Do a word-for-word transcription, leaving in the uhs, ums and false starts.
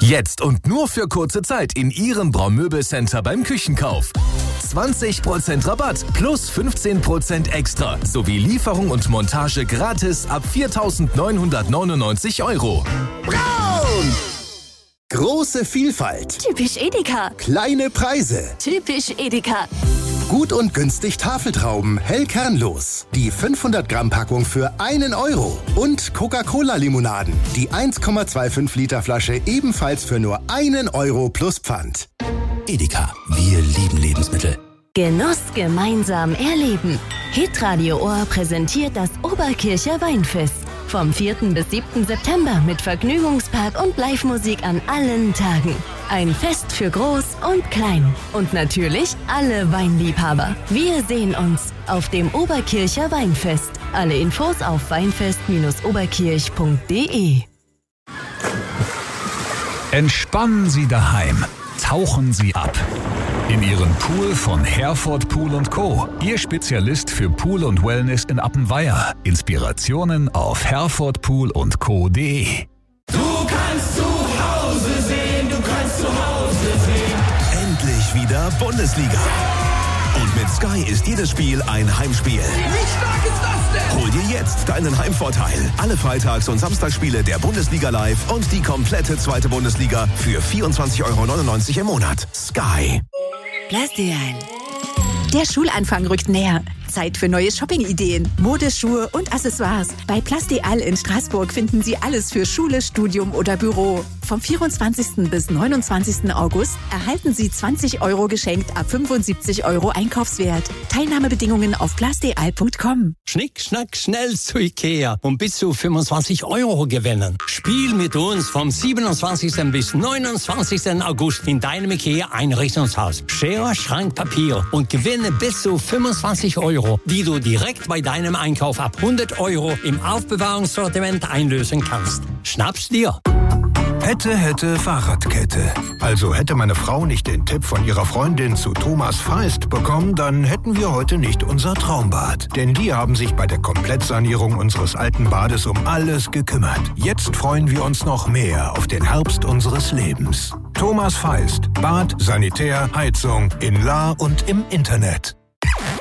Jetzt und nur für kurze Zeit in Ihrem Braun-Möbel-Center beim Küchenkauf. zwanzig Prozent Rabatt plus fünfzehn Prozent extra sowie Lieferung und Montage gratis ab viertausendneunhundertneunundneunzig Euro. Braun! Große Vielfalt. Typisch Edeka. Kleine Preise. Typisch Edeka. Gut und günstig Tafeltrauben, hell kernlos. Die fünfhundert Gramm Packung für einen Euro. Und Coca-Cola-Limonaden. Die eins Komma fünfundzwanzig Liter Flasche ebenfalls für nur einen Euro plus Pfand. Edeka, wir lieben Lebensmittel. Genuss gemeinsam erleben. Hitradio Ohr präsentiert das Oberkircher Weinfest. Vom vierten bis siebten September mit Vergnügungspark und Live-Musik an allen Tagen. Ein Fest für Groß und Klein. Und natürlich alle Weinliebhaber. Wir sehen uns auf dem Oberkircher Weinfest. Alle Infos auf weinfest Bindestrich oberkirch Punkt de. Entspannen Sie daheim. Tauchen Sie ab. In Ihren Pool von Herford Pool und Co. Ihr Spezialist für Pool und Wellness in Appenweier. Inspirationen auf herford pool und co punkt de. Du kannst zu Hause sehen, du kannst zu Hause sehen. Endlich wieder Bundesliga. Und mit Sky ist jedes Spiel ein Heimspiel. Wie stark ist das denn? Hol dir jetzt deinen Heimvorteil. Alle Freitags- und Samstagsspiele der Bundesliga live und die komplette zweite Bundesliga für vierundzwanzig Euro neunundneunzig im Monat. Sky. Plastial. Der Schulanfang rückt näher. Zeit für neue Shopping-Ideen, Modeschuhe und Accessoires. Bei Plastial in Straßburg finden Sie alles für Schule, Studium oder Büro. Vom vierundzwanzigsten bis neunundzwanzigsten August erhalten Sie zwanzig Euro geschenkt ab fünfundsiebzig Euro Einkaufswert. Teilnahmebedingungen auf plastial punkt com. Schnick, schnack, schnell zu Ikea und bis zu fünfundzwanzig Euro gewinnen. Spiel mit uns vom siebenundzwanzigsten bis neunundzwanzigsten August in deinem Ikea-Einrichtungshaus. Schere, Schrank, Papier und gewinne bis zu fünfundzwanzig Euro, die du direkt bei deinem Einkauf ab hundert Euro im Aufbewahrungssortiment einlösen kannst. Schnapp's dir! Hätte, hätte, Fahrradkette. Also hätte meine Frau nicht den Tipp von ihrer Freundin zu Thomas Feist bekommen, dann hätten wir heute nicht unser Traumbad. Denn die haben sich bei der Komplettsanierung unseres alten Bades um alles gekümmert. Jetzt freuen wir uns noch mehr auf den Herbst unseres Lebens. Thomas Feist. Bad, Sanitär, Heizung in La und im Internet.